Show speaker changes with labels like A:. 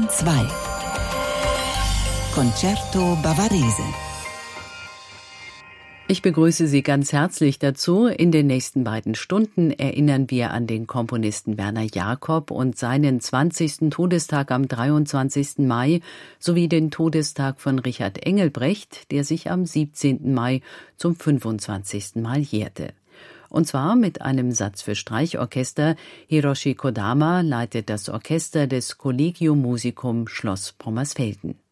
A: Bayern 2 Concerto Bavarese.
B: Ich begrüße Sie ganz herzlich dazu. In den nächsten beiden Stunden erinnern wir an den Komponisten Werner Jakob und seinen 20. Todestag am 23. Mai sowie den Todestag von Richard Engelbrecht, der sich am 17. Mai zum 25. Mal jährte. Und zwar mit einem Satz für Streichorchester. Hiroshi Kodama leitet das Orchester des Collegium Musicum Schloss Pommersfelden.